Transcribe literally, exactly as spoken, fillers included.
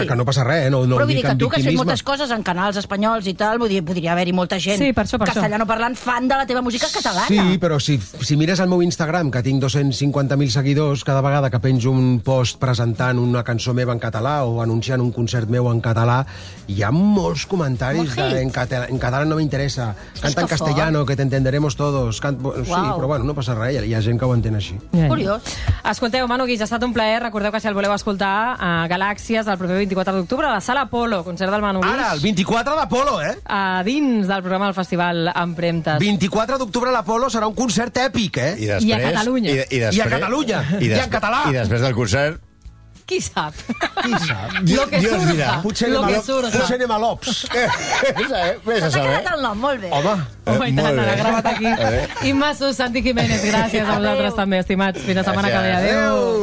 que, que no passa res, no, no però vull dir que tu, que has fet victimisme. moltes coses en canals espanyols i tal, vull dir, podria haver-hi molta gent Sí, per això, per això. castellano parlant fan de la teva música catalana. Sí, però si, si mires el meu Instagram, que tinc dos-cents cinquanta mil seguidors, cada vegada que penjo un post presentant una cançó meva en català o anunciant un concert meu en català, hi ha molts comentaris de, en, català, en català no m'interessa, canta en que castellano, que t'entenderemos todos. Can... Sí, Uau. però bueno, no passa res, hi ha gent que ho entén així. Ja. Curiós. Escolteu, Manu Guix, ha estat un plaer. Recordeu que si el voleu escoltar a Galàxies el proper vint-i-quatre d'octubre a la Sala Apolo, concert del Manu Guix. Ara, el vint-i-quatre d'Apolo, eh? A dins del programa del Festival Empremtes. vint-i-quatre d'octubre a l'Apolo serà un concert èpic, eh? I, després, I a Catalunya. I, i, després, I a Catalunya. I, des, I en català. I després del concert... Qui sap? Qui sap? Lo que Dios surja. dirà. Potser Lo anem que a, surja. potser anem a l'Ops. Vés a T'ha saber. quedat el nom, molt bé. Home, Oh, i tant, molt bé. l'ha gravat aquí. Imma Sus, Santi Jiménez, gràcies a vosaltres també, estimats. Fins la setmana que ve. Adéu.